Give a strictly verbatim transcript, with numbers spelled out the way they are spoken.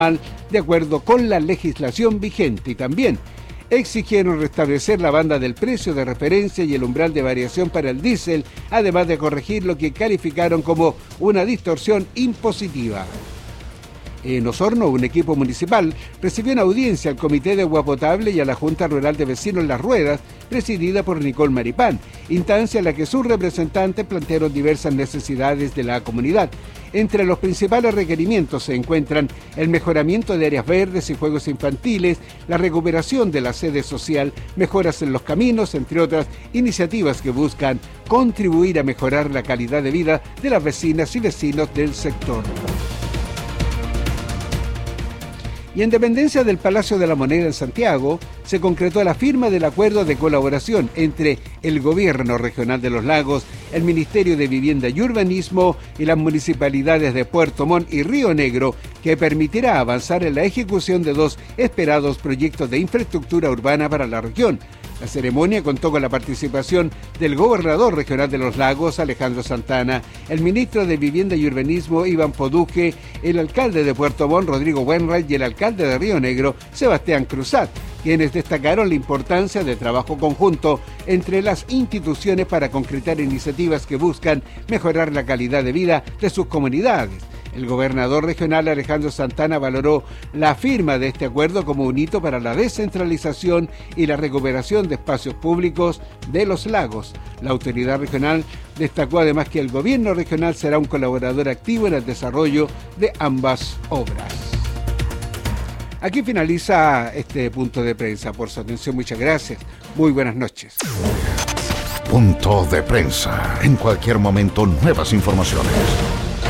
de acuerdo con la legislación vigente, y también exigieron restablecer la banda del precio de referencia y el umbral de variación para el diésel, además de corregir lo que calificaron como una distorsión impositiva. En Osorno, un equipo municipal recibió en audiencia al Comité de Agua Potable y a la Junta Rural de Vecinos Las Ruedas, presidida por Nicole Maripán, instancia en la que sus representantes plantearon diversas necesidades de la comunidad. Entre los principales requerimientos se encuentran el mejoramiento de áreas verdes y juegos infantiles, la recuperación de la sede social, mejoras en los caminos, entre otras iniciativas que buscan contribuir a mejorar la calidad de vida de las vecinas y vecinos del sector. Y en dependencia del Palacio de la Moneda en Santiago, se concretó la firma del acuerdo de colaboración entre el Gobierno Regional de los Lagos, el Ministerio de Vivienda y Urbanismo y las municipalidades de Puerto Montt y Río Negro, que permitirá avanzar en la ejecución de dos esperados proyectos de infraestructura urbana para la región. La ceremonia contó con la participación del gobernador regional de los Lagos, Alejandro Santana, el ministro de Vivienda y Urbanismo, Iván Poduje, el alcalde de Puerto Montt, Rodrigo Wainwright, y el alcalde de Río Negro, Sebastián Cruzat, quienes destacaron la importancia de trabajo conjunto entre las instituciones para concretar iniciativas que buscan mejorar la calidad de vida de sus comunidades. El gobernador regional Alejandro Santana valoró la firma de este acuerdo como un hito para la descentralización y la recuperación de espacios públicos de los lagos. La autoridad regional destacó además que el gobierno regional será un colaborador activo en el desarrollo de ambas obras. Aquí finaliza este punto de prensa. Por su atención, muchas gracias. Muy buenas noches. Punto de prensa. En cualquier momento, nuevas informaciones.